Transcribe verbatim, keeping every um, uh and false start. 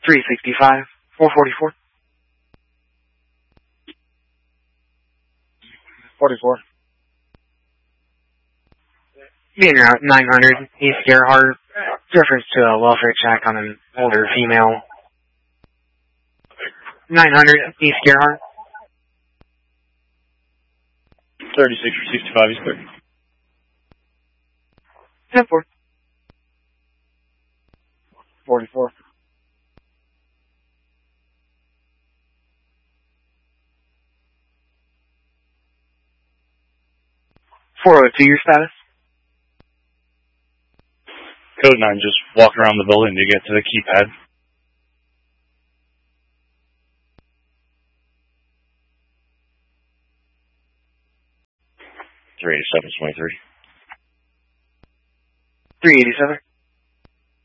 three sixty-five, four forty-four. forty-four. Being Route nine hundred, East Gerhardt, reference to a welfare check on an older female. nine hundred, East Gerhardt. thirty-six for sixty-five, East Clear. ten four. forty-four. four oh two, your status? Code nine, just walk around the building to get to the keypad. three eighty-seven, twenty-three. three eighty-seven.